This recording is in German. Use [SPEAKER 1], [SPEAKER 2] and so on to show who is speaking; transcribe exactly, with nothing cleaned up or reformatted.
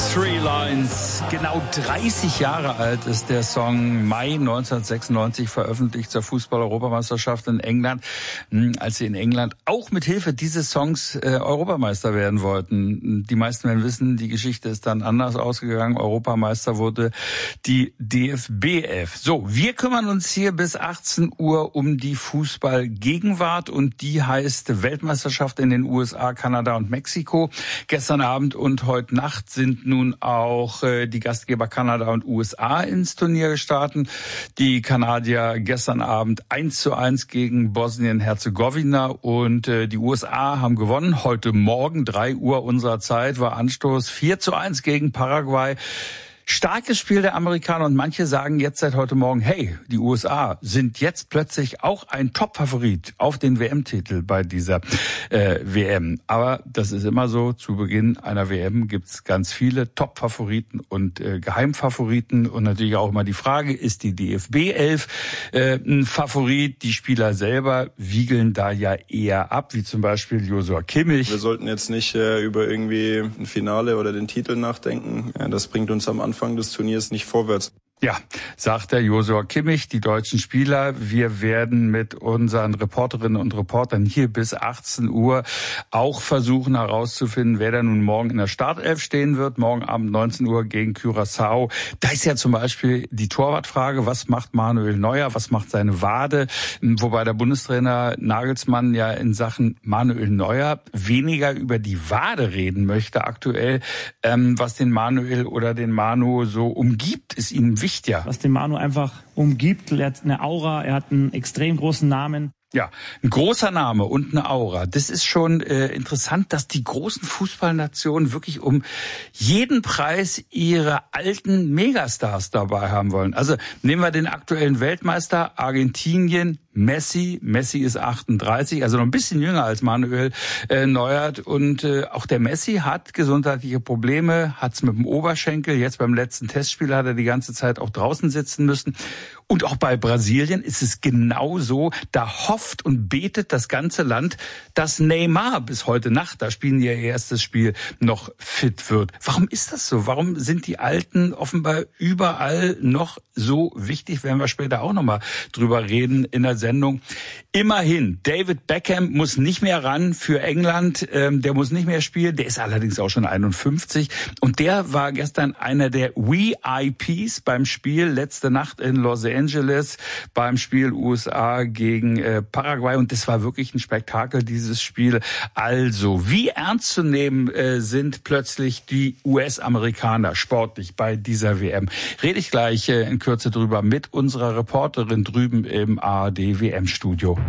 [SPEAKER 1] Three Lines. Genau dreißig Jahre alt ist der Song, Mai neunzehnhundertsechsundneunzig veröffentlicht zur Fußball-Europameisterschaft in England, als sie in England auch mit Hilfe dieses Songs äh, Europameister werden wollten. Die meisten werden wissen, die Geschichte ist dann anders ausgegangen. Europameister wurde die D F B elf. So, wir kümmern uns hier bis achtzehn Uhr um die Fußball-Gegenwart und die heißt Weltmeisterschaft in den U S A, Kanada und Mexiko. Gestern Abend und heute Nacht sind nun auch äh, die Gastgeber Kanada und U S A ins Turnier gestartet. Die Kanadier gestern Abend eins zu eins gegen Bosnien-Herzegowina und äh, die U S A haben gewonnen. Heute Morgen, drei Uhr unserer Zeit, war Anstoß vier zu eins gegen Paraguay. Starkes Spiel der Amerikaner und manche sagen jetzt seit heute Morgen, hey, die U S A sind jetzt plötzlich auch ein Top-Favorit auf den W M-Titel bei dieser äh, W M. Aber das ist immer so, zu Beginn einer W M gibt's ganz viele Top-Favoriten und äh, Geheimfavoriten und natürlich auch immer die Frage, ist die D F B elf äh, ein Favorit? Die Spieler selber wiegeln da ja eher ab, wie zum Beispiel Joshua Kimmich.
[SPEAKER 2] Wir sollten jetzt nicht äh, über irgendwie ein Finale oder den Titel nachdenken. Ja, das bringt uns am Anfang des Turniers nicht vorwärts.
[SPEAKER 1] Ja, sagt der Joshua Kimmich, die deutschen Spieler. Wir werden mit unseren Reporterinnen und Reportern hier bis achtzehn Uhr auch versuchen herauszufinden, wer da nun morgen in der Startelf stehen wird. Morgen Abend neunzehn Uhr gegen Curaçao. Da ist ja zum Beispiel die Torwartfrage, was macht Manuel Neuer, was macht seine Wade? Wobei der Bundestrainer Nagelsmann ja in Sachen Manuel Neuer weniger über die Wade reden möchte aktuell. Ähm, was den Manuel oder den Manu so umgibt, ist ihm wichtig. Ja.
[SPEAKER 3] Was den Manu einfach umgibt, er hat eine Aura, er hat einen extrem großen Namen.
[SPEAKER 1] Ja, ein großer Name und eine Aura. Das ist schon äh, interessant, dass die großen Fußballnationen wirklich um jeden Preis ihre alten Megastars dabei haben wollen. Also nehmen wir den aktuellen Weltmeister Argentinien, Messi. Messi ist achtunddreißig, also noch ein bisschen jünger als Manuel äh, Neuer. Und äh, auch der Messi hat gesundheitliche Probleme, hat's mit dem Oberschenkel. Jetzt beim letzten Testspiel hat er die ganze Zeit auch draußen sitzen müssen. Und auch bei Brasilien ist es genauso. Da hofft und betet das ganze Land, dass Neymar bis heute Nacht, da spielen die ihr erstes Spiel, noch fit wird. Warum ist das so? Warum sind die Alten offenbar überall noch so wichtig? Werden wir später auch nochmal drüber reden in der Sendung. Immerhin, David Beckham muss nicht mehr ran für England. Ähm, der muss nicht mehr spielen. Der ist allerdings auch schon einundfünfzig. Und der war gestern einer der V I Ps beim Spiel letzte Nacht in Los Angeles, beim Spiel U S A gegen äh, Paraguay. Und das war wirklich ein Spektakel, dieses Spiel. Also, wie ernst zu nehmen äh, sind plötzlich die U S-Amerikaner sportlich bei dieser W M? Rede ich gleich äh, in Kürze drüber mit unserer Reporterin drüben im A R D W M-Studio.